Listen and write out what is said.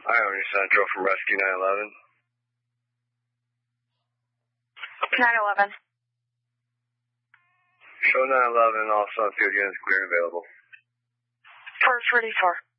Ionia Central for Rescue 911. 911. Show 911, all Sunfield units clear and available. First ready for.